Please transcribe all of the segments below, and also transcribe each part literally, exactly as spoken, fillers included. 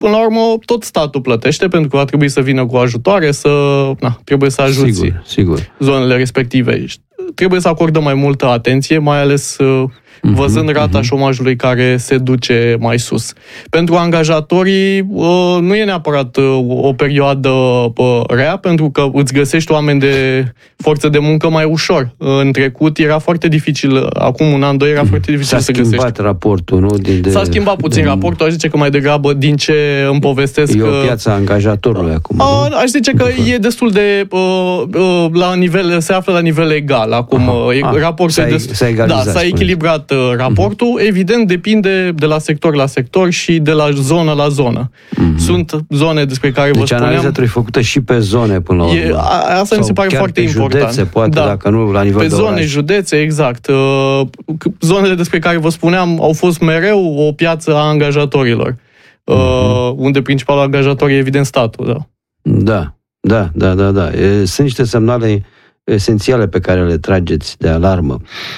până la urmă, tot statul plătește, pentru că va trebui să vină cu ajutoare, să, na, trebuie să ajuți sigur, sigur. zonele respective. Trebuie să acordăm mai multă atenție, mai ales văzând rata uh-huh. șomajului care se duce mai sus. Pentru angajatorii nu e neapărat o perioadă rea, pentru că îți găsești oameni de forță de muncă mai ușor. În trecut era foarte dificil, acum un an, doi era foarte dificil S-a să găsești. S-a schimbat raportul, nu? Din de, S-a schimbat puțin de, raportul, aș zice că mai degrabă din ce îmi povestesc... E o piață a angajatorului acum, a, Aș zice că de e destul de... la nivel, se află la nivel egal acum. Aha, raportul s-a, e destul, s-a egalizat, da, s-a echilibrat raportul, uh-huh. evident depinde de la sector la sector și de la zonă la zonă. Uh-huh. Sunt zone despre care deci vă spuneam... Deci analiza trebuie făcută și pe zone până la urmă. E, a, asta mi se pare foarte important. Județe, poate, da. Dacă nu la nivel pe de zone, oraș. județe, exact. Zonele despre care vă spuneam au fost mereu o piață a angajatorilor. Uh-huh. Unde principalul angajator e evident statul. Da, da, da, da, da. da. E, sunt niște semnale esențiale pe care le trageți de alarmă.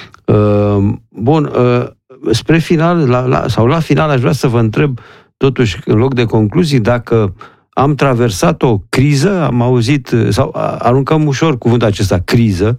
Uh, bun, uh, spre final, la, la, sau la final aș vrea să vă întreb, totuși, în loc de concluzii, dacă am traversat o criză, am auzit, sau aruncăm ușor cuvântul acesta, criză,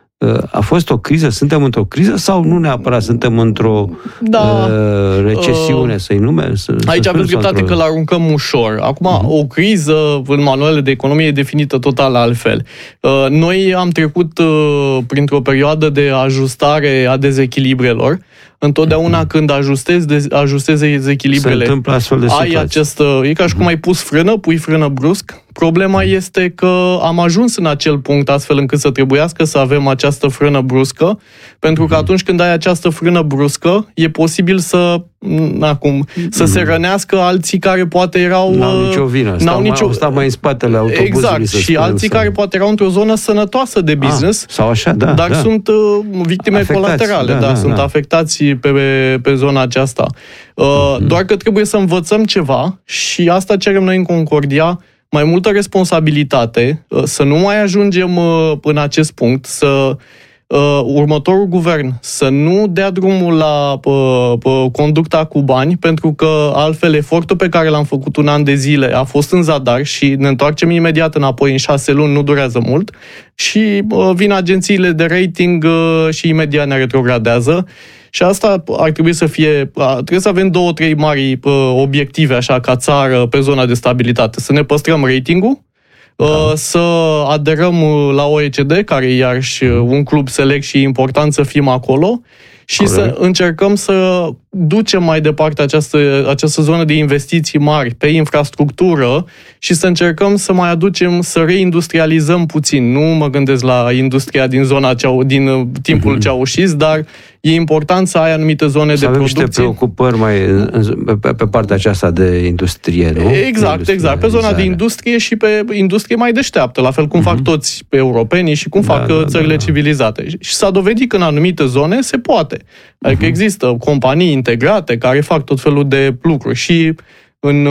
a fost o criză? Suntem într-o criză sau nu neapărat suntem într-o da. uh, recesiune, uh, să-i nume? Să, aici să aveți dreptate că l-aruncăm ușor. Acum, uh-huh. o criză în manualele de economie e definită total altfel. Uh, noi am trecut uh, printr-o perioadă de ajustare a dezechilibrelor. Întotdeauna uh-huh. când ajustezi, de, ajustezi dezechilibrele, se întâmplă astfel de ai acest, e ca și cum ai pus frână, pui frână brusc. Problema este că am ajuns în acel punct astfel încât să trebuiască să avem această frână bruscă, pentru că atunci când ai această frână bruscă, e posibil să acum, să se rănească alții care poate erau... N-au nicio vină, stau, n-au nicio... mai, stau mai în spatele autobuzului. Exact, și alții să... care poate erau într-o zonă sănătoasă de business, ah, sau așa, da, dar da. sunt uh, victime afectați, colaterale, da, da, da, sunt da. afectați pe, pe, pe zona aceasta. Uh, uh-huh. Doar că trebuie să învățăm ceva și asta cerem noi în Concordia, mai multă responsabilitate, să nu mai ajungem în acest punct, să uh, următorul guvern să nu dea drumul la uh, uh, conducta cu bani, pentru că altfel efortul pe care l-am făcut un an de zile a fost în zadar și ne întoarcem imediat înapoi în șase luni, nu durează mult, și uh, vin agențiile de rating uh, și imediat ne retrogradează. Și asta ar trebui să fie, trebuie să avem două, trei mari obiective, așa, ca țară, pe zona de stabilitate. Să ne păstrăm ratingul, da. să aderăm la O E C D, care e iarăși un club select și e important să fim acolo, și Corect. să încercăm să ducem mai departe această, această zonă de investiții mari pe infrastructură și să încercăm să mai aducem, să reindustrializăm puțin. Nu mă gândesc la industria din zona ceau, din timpul mm-hmm. ceaușist, dar e important să ai anumite zone să de avem producție. Niște preocupări mai pe, pe partea aceasta de industrie, nu? Exact, exact. Pe zona de industrie și pe industrie mai deșteaptă, la fel cum mm-hmm. fac toți europenii și cum da, fac da, țările da, da. civilizate. Și s-a dovedit că în anumite zone se poate. Adică uh-huh. există companii integrate care fac tot felul de lucruri și în,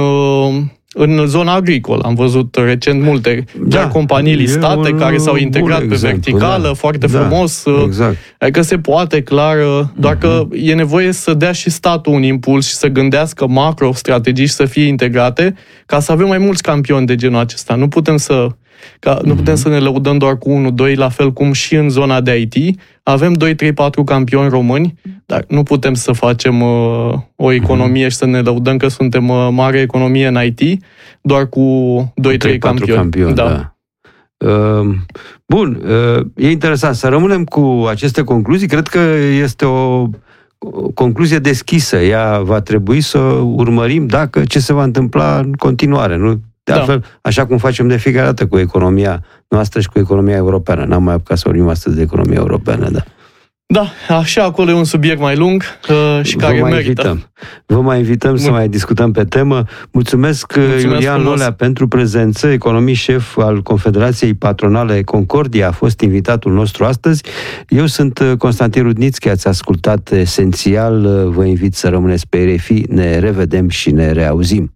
în zona agricolă. Am văzut recent multe da, companii listate un, care s-au integrat pe exemplu, verticală, da, foarte da, frumos. Exact. Adică se poate, clar, doar uh-huh. că e nevoie să dea și statul un impuls și să gândească macro-strategii și să fie integrate ca să avem mai mulți campioni de genul acesta. Nu putem să Ca, nu putem să ne lăudăm doar cu unu, doi, la fel cum și în zona de I T. Avem doi, trei, patru campioni români, dar nu putem să facem uh, o economie și să ne lăudăm că suntem uh, mare economie în I T, doar cu doi, trei campioni. campioni. Da. Da. Uh, bun, uh, e interesant să rămânem cu aceste concluzii. Cred că este o concluzie deschisă. Ea va trebui să urmărim dacă ce se va întâmpla în continuare, nu? De altfel, da. așa cum facem de fiecare dată cu economia noastră și cu economia europeană. N-am mai apucat să vorbim astăzi de economia europeană, da. Da, așa acolo e un subiect mai lung uh, și care mai merită. Invităm. Vă mai invităm Bun. să mai discutăm pe temă. Mulțumesc, Mulțumesc Iulian frumos. Lolea, pentru prezență, economist șef al Confederației Patronale Concordia, a fost invitatul nostru astăzi. Eu sunt Constantin Rudnițchi, ați ascultat Esențial. Vă invit să rămâneți pe R F I. Ne revedem și ne reauzim.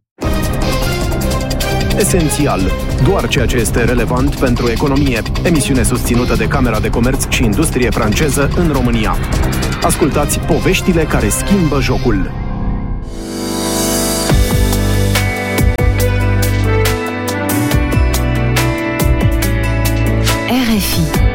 Esențial. Doar ceea ce este relevant pentru economie. Emisiune susținută de Camera de Comerț și Industrie franceză în România. Ascultați poveștile care schimbă jocul. R F I.